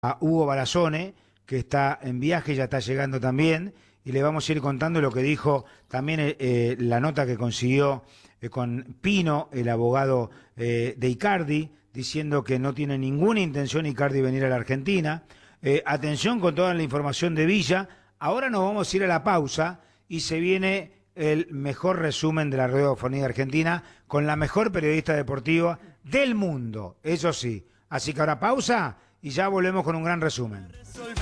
a Hugo Barazone, que está en viaje, ya está llegando también, y le vamos a ir contando lo que dijo también la nota que consiguió con Pino, el abogado de Icardi, diciendo que no tiene ninguna intención Icardi venir a la Argentina. Atención con toda la información de Villa. Ahora nos vamos a ir a la pausa y se viene el mejor resumen de la radiofonía argentina con la mejor periodista deportiva del mundo, eso sí. Así que ahora pausa y ya volvemos con un gran resumen.